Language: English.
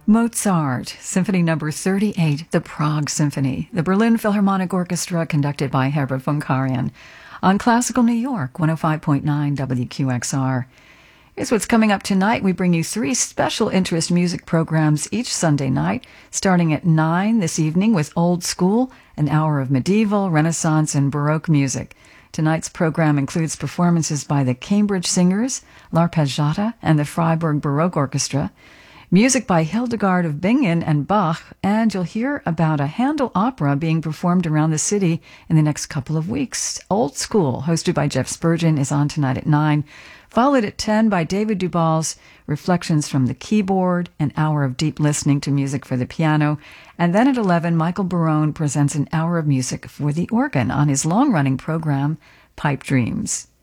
Mozart, Symphony Number 38, the Prague Symphony, the Berlin Philharmonic Orchestra conducted by Herbert von Karajan, on Classical New York, 105.9 WQXR. Here's what's coming up tonight. We bring you 3 special interest music programs each Sunday night, starting at 9 this evening with Old School, an hour of medieval, Renaissance, and Baroque music. Tonight's program includes performances by the Cambridge Singers, L'Arpeggiata, and the Freiburg Baroque Orchestra, music by Hildegard of Bingen and Bach, and you'll hear about a Handel opera being performed around the city in the next couple of weeks. Old School, hosted by Jeff Spurgeon, is on tonight at 9, followed at 10 by David Dubal's Reflections from the Keyboard, an hour of deep listening to music for the piano, and then at 11, Michael Barone presents an hour of music for the organ on his long-running program, Pipe Dreams.